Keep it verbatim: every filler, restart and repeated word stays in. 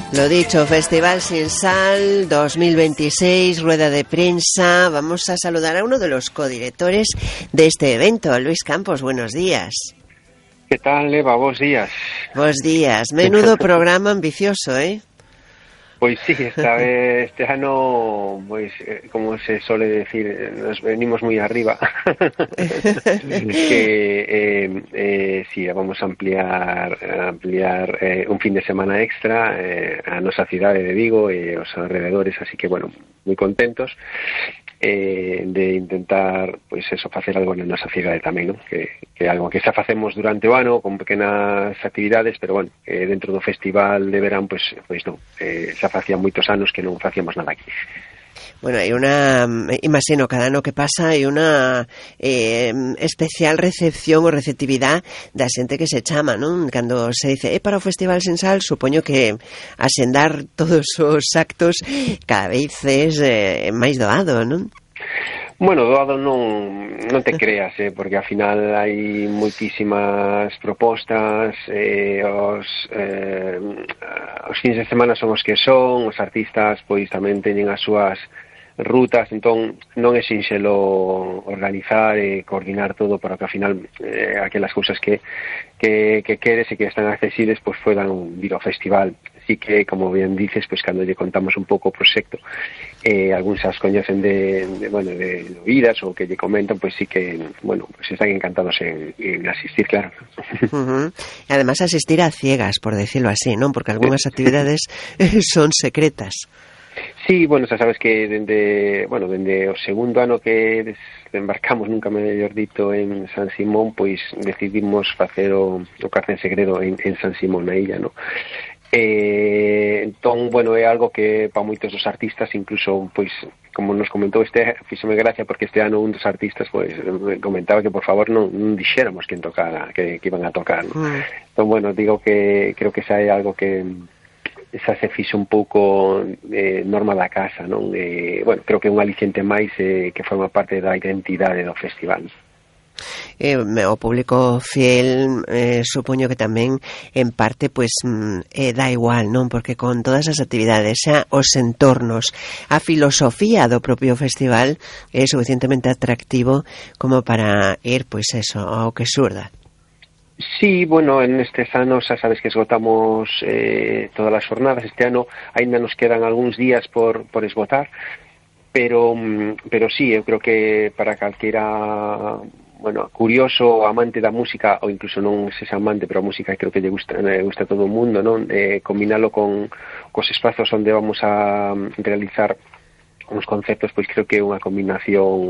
Lo dicho, Festival Sin Sal dos mil veintiséis, rueda de prensa. Vamos a saludar a uno de los codirectores de este evento, Luis Campos. Buenos días. ¿Qué tal, Eva? Buenos días. Buenos días. Menudo programa ambicioso, ¿eh? Pues sí, esta vez, este año, pues, eh, como se suele decir, nos venimos muy arriba. que eh, eh, sí, vamos a ampliar ampliar eh, un fin de semana extra eh, a nuestra ciudad de Vigo y los alrededores, así que, bueno, muy contentos eh, de intentar, pues eso, hacer algo en nuestra ciudad también, ¿no? Que, que algo que xa facemos durante o ano con pequenas actividades, pero bueno, eh, dentro do festival de verán, pues, pues non, eh, xa facía moitos anos que non facíamos nada aquí. Bueno, hai unha, imagino, cada ano que pasa hai unha eh, especial recepción ou receptividade da xente que se chama, non? Cando se dice, é para o Festival Sin Sal, supoño que asendar todos os actos cada vez é eh, máis doado, non? Bueno, doado non, non te creas, eh, porque ao final hai moitísimas propostas, eh, os, eh, os fins de semana son os que son, os artistas pois tamén teñen as súas rutas, entón non é sinxelo organizar e coordinar todo para que ao final eh, aquelas cousas que, que, que queres e que están accesibles pois poidan vir ao festival. Así que, como bien dices, pues cando lle contamos un pouco o proxecto, eh, algúns as coñecen de, de, bueno, de oídas ou que lle comentan, pues sí que, bueno, pues están encantados en, en asistir, claro. Uh-huh. E además asistir a ciegas, por decirlo así, non? Porque algunhas actividades son secretas. Sí, bueno, xa sabes que dende, bueno, dende o segundo ano que embarcamos, nunca mellor dito, en San Simón, pois decidimos facer o, o Carce en Segredo en, en San Simón, na illa, no? Eh, entón, bueno, é algo que para moitos dos artistas, incluso, pois, como nos comentou este, fíxome gracia porque este ano un dos artistas, pois, comentaba que por favor non, non dixéramos quen tocara, que, que iban a tocar, ¿no? Mm. Entón, bueno, digo que creo que xa é algo que xa se fixo un pouco eh, norma da casa, non? Eh, bueno, creo que é un aliciente máis eh, que forma parte da identidade do festival. Eh, o público fiel eh, supoño que tamén en parte pues eh, dá igual, non? Porque con todas as actividades, xa os entornos, a filosofía do propio festival é suficientemente atractivo como para ir, pois eso, ao que surda. Sí, bueno, en estes anos xa sabes que esgotamos eh, todas as jornadas. Este ano aínda nos quedan algúns días por, por esgotar, pero, pero sí, eu creo que para calquera, bueno, curioso, amante da música, ou incluso non sexa amante, pero a música creo que lle gusta, lle gusta a todo o mundo, non? Eh, combinalo con cos espazos onde vamos a realizar uns conceptos, pois creo que é unha combinación